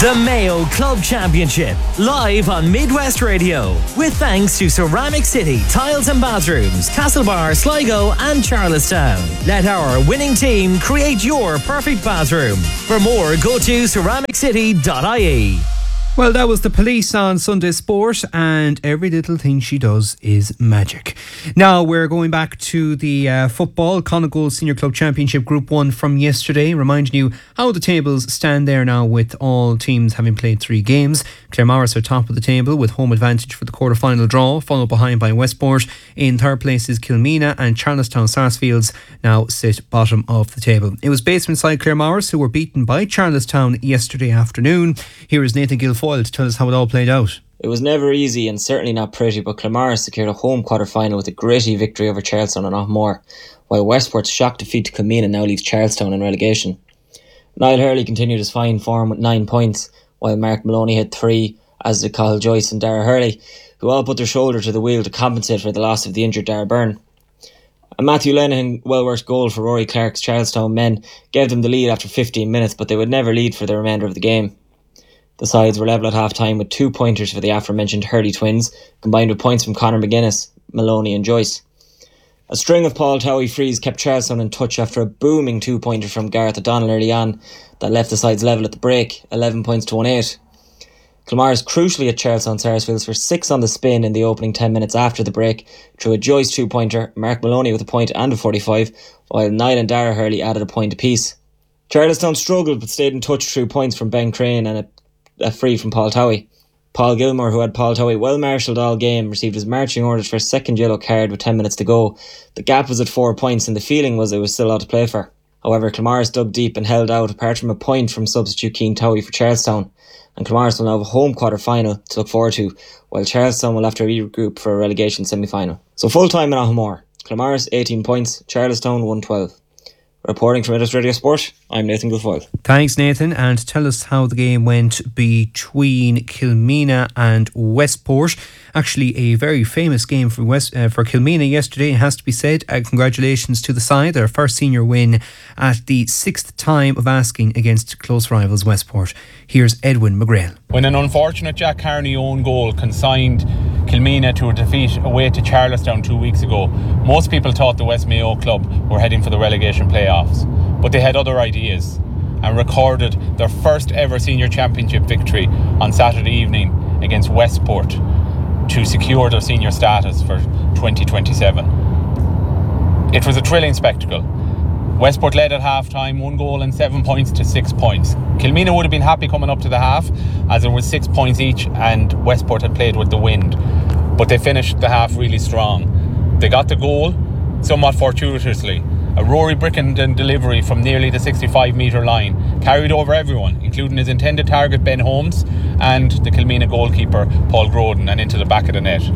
The Mayo Club Championship, live on Midwest Radio. With thanks to Ceramic City Tiles and Bathrooms, Castlebar, Sligo and Charlestown. Let our winning team create your perfect bathroom. For more, go to ceramiccity.ie. Well, that was The Police on Sunday Sport, and every little thing she does is magic. Now we're going back to the football Connacht Senior Club Championship Group 1 from yesterday, reminding you how the tables stand there now with all teams having played 3 games. Claremorris are top of the table with home advantage for the quarter-final draw, followed behind by Westport. In third place is Kilmena, and Charlestown Sarsfields now sit bottom of the table. It was basement side Claremorris who were beaten by Charlestown yesterday afternoon. Here is Nathan Guilfoyle to tell us how it all played out. It was never easy and certainly not pretty, but Claremorris secured a home quarter-final with a gritty victory over Charlestown and Knockmore, while Westport's shock defeat to Kilmena now leaves Charlestown in relegation. Niall Hurley continued his fine form with 9 points, while Mark Maloney had 3, as did Cathal Joyce and Dara Hurley, who all put their shoulder to the wheel to compensate for the loss of the injured Dara Byrne. A Matthew Lenihan well-worked goal for Rory Clark's Charlestown men gave them the lead after 15 minutes, but they would never lead for the remainder of the game. The sides were level at half-time with 2 pointers for the aforementioned Hurley twins, combined with points from Conor McGuinness, Maloney and Joyce. A string of Paul Towie frees kept Charlestown in touch after a booming 2-pointer from Gareth O'Donnell early on that left the sides level at the break, 11 points to 1-8. Claremorris crucially at Charlestown Sarsfields for 6 on the spin in the opening 10 minutes after the break through a Joyce 2-pointer, Mark Maloney with a point and a 45, while Niall and Dara Hurley added a point apiece. Charlestown struggled but stayed in touch through points from Ben Crane and a free from Paul Towie. Paul Gilmore, who had Paul Towie well marshalled all game, received his marching orders for a second yellow card with 10 minutes to go. The gap was at 4 points and the feeling was it was still a lot to play for. However, Claremorris dug deep and held out apart from a point from substitute Keane Towie for Charlestown, and Claremorris will now have a home quarter-final to look forward to, while Charlestown will have to regroup for a relegation semi-final. So full time in Knockmore. Claremorris 18 points, Charlestown 112. Reporting from Midwest Radio Sport, I'm Nathan Guilfoyle. Thanks, Nathan, and tell us how the game went between Kilmena and Westport. Actually, a very famous game for Kilmena yesterday, it has to be said. Congratulations to the side, their first senior win at the 6th time of asking against close rivals Westport. Here's Edwin McGrail. When an unfortunate Jack Carney own goal consigned Kilmena to a defeat away to Charlestown 2 weeks ago, most people thought the West Mayo club were heading for the relegation playoffs, but they had other ideas and recorded their first ever senior championship victory on Saturday evening against Westport to secure their senior status for 2027. It was a thrilling spectacle. Westport led at half-time, 1 goal and 7 points to 6 points. Kilmena would have been happy coming up to the half, as there was 6 points each and Westport had played with the wind. But they finished the half really strong. They got the goal, somewhat fortuitously. A Rory Brickenden delivery from nearly the 65-metre line carried over everyone, including his intended target Ben Holmes and the Kilmena goalkeeper Paul Groden, and into the back of the net.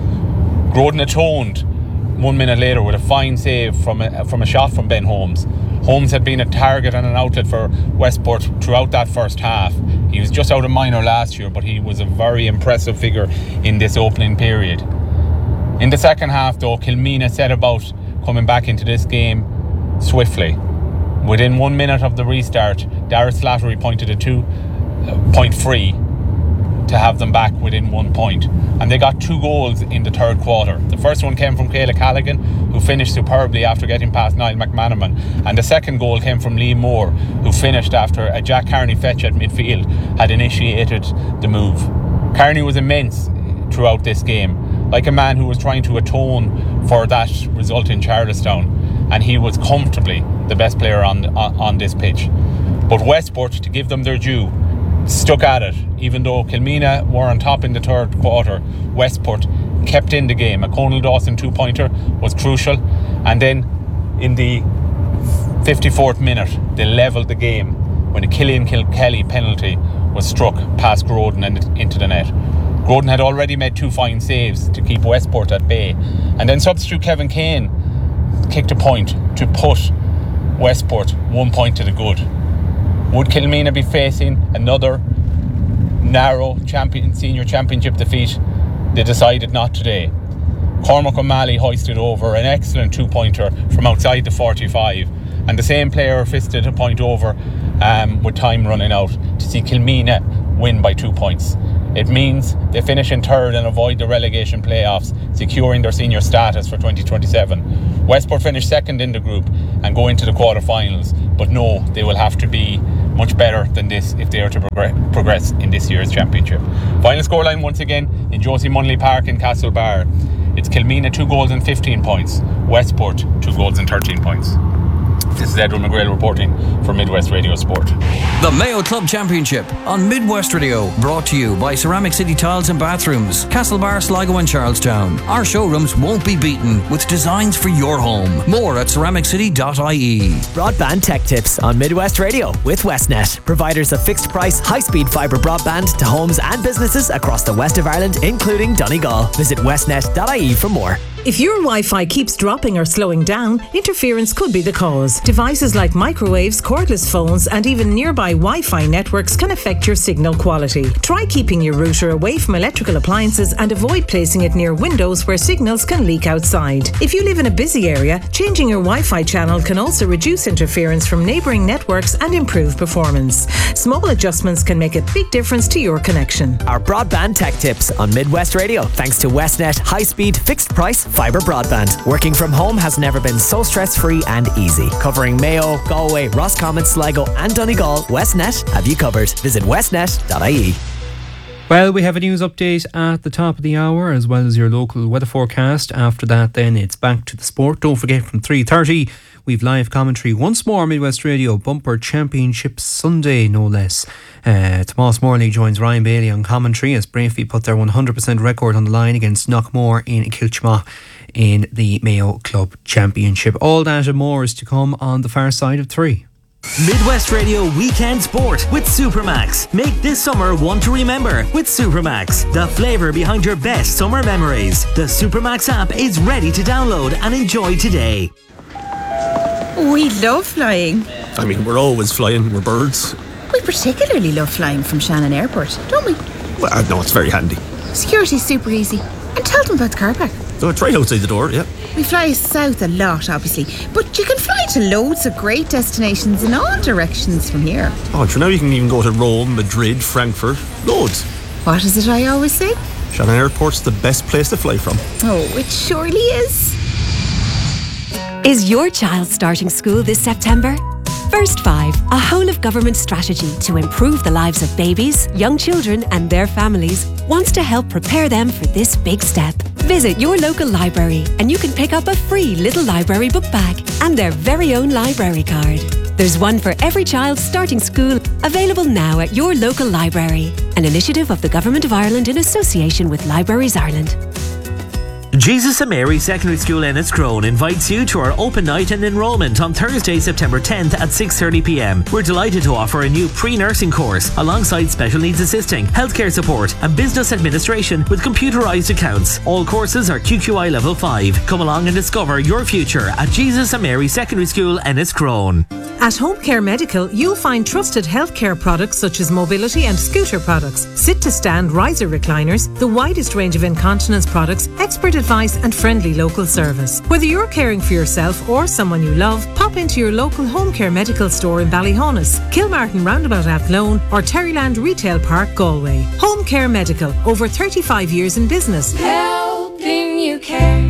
Groden atoned 1 minute later with a fine save from a shot from Ben Holmes. Holmes had been a target and an outlet for Westport throughout that first half. He was just out of minor last year, but he was a very impressive figure in this opening period. In the second half, though, Kilmena set about coming back into this game swiftly. Within 1 minute of the restart, Darragh Slattery pointed a 2-point free to have them back within 1 point, and they got 2 goals in the third quarter. The first one came from Kayla Callaghan, who finished superbly after getting past Niall McManaman, and the second goal came from Lee Moore, who finished after a Jack Carney fetch at midfield had initiated the move. Carney was immense throughout this game, like a man who was trying to atone for that result in Charlestown, and he was comfortably the best player on this pitch. But Westport, to give them their due, stuck at it. Even though Kilmena were on top in the third quarter, Westport kept in the game. A Conal Dawson 2-pointer was crucial, and then in the 54th minute they levelled the game when a Killian Kilkelly penalty was struck past Groden and into the net. Groden had already made 2 fine saves to keep Westport at bay, and then substitute Kevin Kane kicked a point to put Westport 1 point to the good. Would Kilmena be facing another narrow senior championship defeat? They decided not today. Cormac O'Malley hoisted over an excellent 2-pointer from outside the 45, and the same player fisted a point over with time running out to see Kilmena win by 2 points. It means they finish in third and avoid the relegation playoffs, securing their senior status for 2027. Westport finish second in the group and go into the quarter-finals, but no, they will have to be much better than this if they are to progress in this year's championship. Final scoreline once again in Josie Munley Park in Castlebar. It's Kilmena 2 goals and 15 points, Westport 2 goals and 13 points. This is Edward McGrail reporting for Midwest Radio Sport. The Mayo Club Championship on Midwest Radio, brought to you by Ceramic City Tiles and Bathrooms, Castlebar, Sligo and Charlestown. Our showrooms won't be beaten with designs for your home. More at ceramiccity.ie. Broadband tech tips on Midwest Radio with Westnet, providers of fixed price, high-speed fibre broadband to homes and businesses across the west of Ireland, including Donegal. Visit westnet.ie for more. If your Wi-Fi keeps dropping or slowing down, interference could be the cause. Devices like microwaves, cordless phones and even nearby Wi-Fi networks can affect your signal quality. Try keeping your router away from electrical appliances and avoid placing it near windows where signals can leak outside. If you live in a busy area, changing your Wi-Fi channel can also reduce interference from neighbouring networks and improve performance. Small adjustments can make a big difference to your connection. Our broadband tech tips on Midwest Radio, thanks to Westnet high-speed fixed price fibre broadband. Working from home has never been so stress-free and easy. Covering Mayo, Galway, Roscommon, Sligo and Donegal, Westnet have you covered. Visit westnet.ie. Well, we have a news update at the top of the hour, as well as your local weather forecast. After that, then it's back to the sport. Don't forget, from 3:30, we've live commentary once more, Midwest Radio Bumper Championship Sunday, no less. Tomás Morley joins Ryan Bailey on commentary as Braintree put their 100% record on the line against Knockmore in Kilchma in the Mayo Club Championship. All that and more is to come on the far side of 3. Midwest Radio Weekend Sport with Supermax. Make this summer one to remember with Supermax, the flavour behind your best summer memories. The Supermax app is ready to download and enjoy today. We love flying. I mean, we're always flying, we're birds. We particularly love flying from Shannon Airport, don't we? Well, no, it's very handy. Security's super easy. And tell them about the car park. So it's right outside the door, yeah. We fly south a lot, obviously, but you can fly to loads of great destinations in all directions from here. Oh, and for now you can even go to Rome, Madrid, Frankfurt, loads. What is it I always say? Shannon Airport's the best place to fly from. Oh, it surely is. Is your child starting school this September? First 5, a whole-of-government strategy to improve the lives of babies, young children and their families, wants to help prepare them for this big step. Visit your local library and you can pick up a free little library book bag and their very own library card. There's one for every child starting school, available now at your local library. An initiative of the Government of Ireland in association with Libraries Ireland. Jesus and Mary Secondary School Enniscrone invites you to our open night and enrolment on Thursday, September 10th at 6:30pm. We're delighted to offer a new pre-nursing course alongside special needs assisting, healthcare support and business administration with computerised accounts. All courses are QQI Level 5. Come along and discover your future at Jesus and Mary Secondary School Enniscrone. At Home Care Medical, you'll find trusted healthcare products such as mobility and scooter products, sit-to-stand riser recliners, the widest range of incontinence products, expert advice and friendly local service. Whether you're caring for yourself or someone you love, pop into your local Home Care Medical store in Ballyhonus, Kilmartin Roundabout Athlone or Terryland Retail Park, Galway. Home Care Medical, over 35 years in business. Helping you care.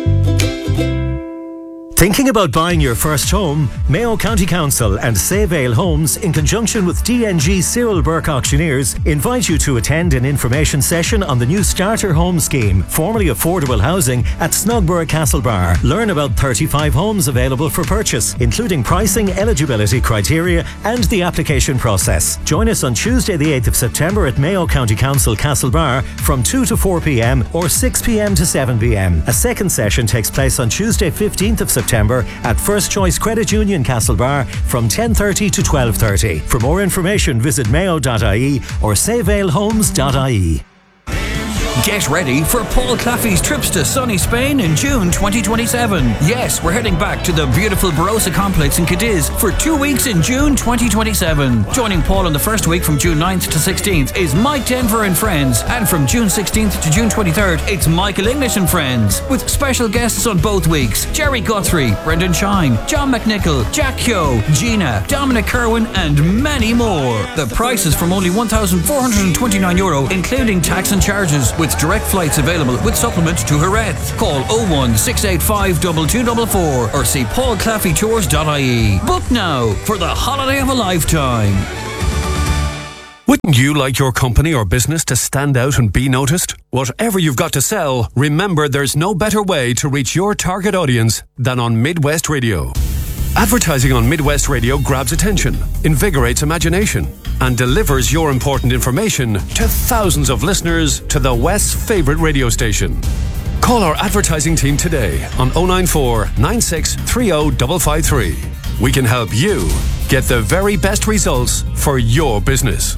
Thinking about buying your first home? Mayo County Council and Save Ale Homes, in conjunction with DNG Cyril Burke Auctioneers, invite you to attend an information session on the new Starter Home Scheme, formerly affordable housing, at Snugborough Castlebar. Learn about 35 homes available for purchase, including pricing, eligibility criteria and the application process. Join us on Tuesday the 8th of September at Mayo County Council Castlebar from 2 to 4pm or 6pm to 7pm. A second session takes place on Tuesday 15th of September at First Choice Credit Union Castlebar from 10:30 to 12:30. For more information, visit mayo.ie or savealehomes.ie. Get ready for Paul Claffey's trips to sunny Spain in June 2027. Yes, we're heading back to the beautiful Barossa complex in Cadiz for 2 weeks in June 2027. Joining Paul on the first week from June 9th to 16th is Mike Denver and Friends, and from June 16th to June 23rd, it's Michael English and Friends, with special guests on both weeks: Jerry Guthrie, Brendan Shine, John McNichol, Jack Kyo, Gina, Dominic Kerwin, and many more. The price is from only €1,429, including tax and charges, with direct flights available with supplement to Jerez. Call 01 685 2244 or see paulclaffeytours.ie. Book now for the holiday of a lifetime. Wouldn't you like your company or business to stand out and be noticed? Whatever you've got to sell, remember there's no better way to reach your target audience than on Midwest Radio. Advertising on Midwest Radio grabs attention, invigorates imagination, and delivers your important information to thousands of listeners to the West's favourite radio station. Call our advertising team today on 094 96 30 553. We can help you get the very best results for your business.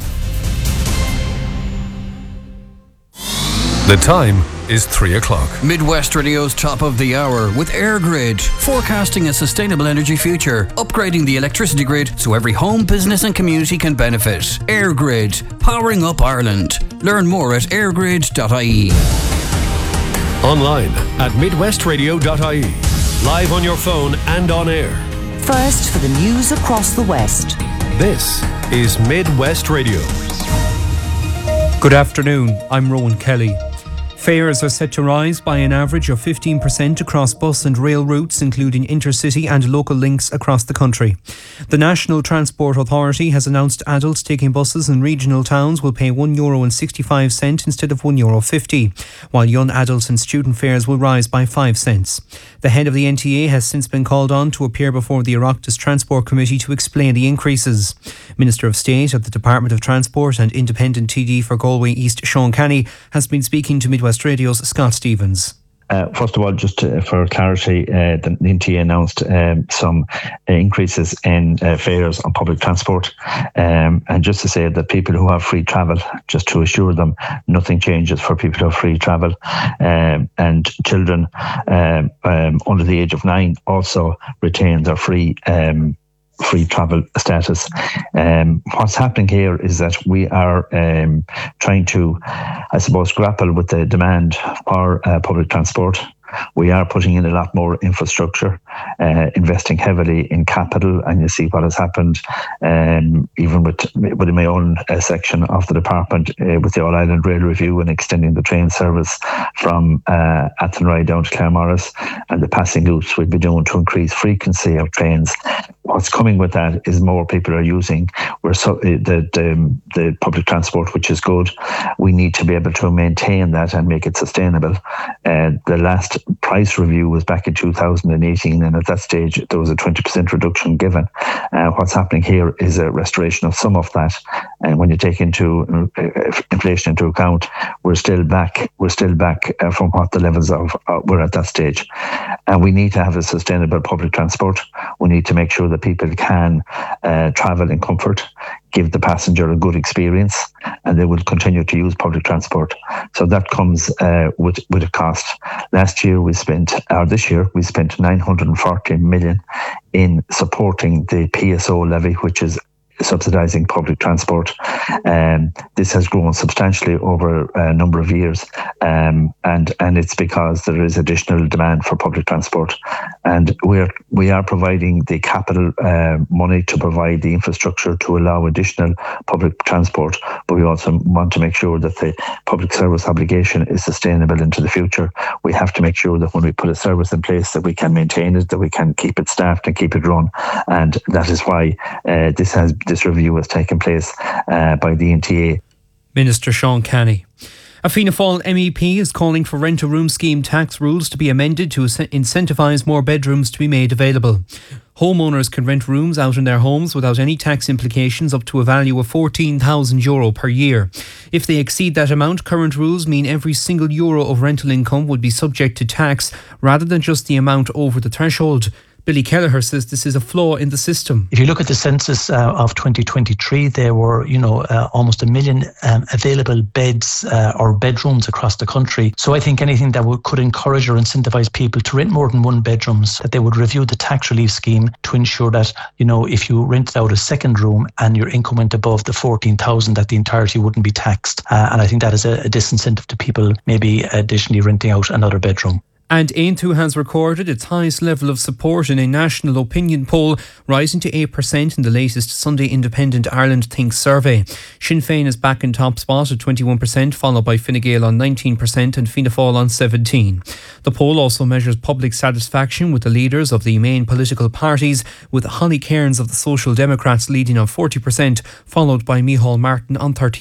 The time is 3 o'clock. Midwest Radio's top of the hour with AirGrid, forecasting a sustainable energy future, upgrading the electricity grid so every home, business and community can benefit. AirGrid, powering up Ireland. Learn more at airgrid.ie. Online at midwestradio.ie. Live on your phone and on air. First for the news across the West. This is Midwest Radio. Good afternoon, I'm Rowan Kelly. Fares are set to rise by an average of 15% across bus and rail routes, including intercity and local links across the country. The National Transport Authority has announced adults taking buses in regional towns will pay €1.65 instead of €1.50, while young adults and student fares will rise by 5 cents. The head of the NTA has since been called on to appear before the Oireachtas Transport Committee to explain the increases. Minister of State at the Department of Transport and Independent TD for Galway East, Sean Canny, has been speaking to Midwest Radio's Scott Stevens. First of all, just for clarity, the NTA announced some increases in fares on public transport. And just to say that people who have free travel, just to assure them, nothing changes for people who have free travel. And children under the age of 9 also retain their free travel status. What's happening here is that we are trying to, I suppose, grapple with the demand for public transport. We are putting in a lot more infrastructure, investing heavily in capital, and you see what has happened, even within my own section of the department, with the All Ireland Rail Review and extending the train service from Athenry down to Claremorris, and the passing loops we'll be doing to increase frequency of trains. What's coming with that is more people are using the public transport, which is good. We need to be able to maintain that and make it sustainable. The last price review was back in 2018, and at that stage there was a 20% reduction given. What's happening here is a restoration of some of that, and when you take into inflation into account, we're still back from what the levels of were at that stage. And we need to have a sustainable public transport. We need to make sure that people can travel in comfort, give the passenger a good experience, and they will continue to use public transport. So that comes with a cost. This year we spent 940 million in supporting the PSO levy, which is subsidising public transport. This has grown substantially over a number of years, and it's because there is additional demand for public transport, and we are providing the capital money to provide the infrastructure to allow additional public transport, but we also want to make sure that the public service obligation is sustainable into the future. We have to make sure that when we put a service in place that we can maintain it, that we can keep it staffed and keep it run, and that is why this review has taken place by the NTA. Minister Sean Canny. A Fianna Fáil MEP is calling for rent-a-room scheme tax rules to be amended to incentivise more bedrooms to be made available. Homeowners can rent rooms out in their homes without any tax implications up to a value of €14,000 per year. If they exceed that amount, current rules mean every single euro of rental income would be subject to tax rather than just the amount over the threshold. Billy Kelleher says this is a flaw in the system. If you look at the census of 2023, there were, almost 1 million available beds or bedrooms across the country. So I think anything that could encourage or incentivise people to rent more than one bedrooms, that they would review the tax relief scheme to ensure that, if you rented out a second room and your income went above the 14,000, that the entirety wouldn't be taxed. And I think that is a disincentive to people maybe additionally renting out another bedroom. And Aontú has recorded its highest level of support in a national opinion poll, rising to 8% in the latest Sunday Independent Ireland Think survey. Sinn Féin is back in top spot at 21%, followed by Fine Gael on 19% and Fianna Fáil on 17%. The poll also measures public satisfaction with the leaders of the main political parties, with Holly Cairns of the Social Democrats leading on 40%, followed by Micheál Martin on 30%.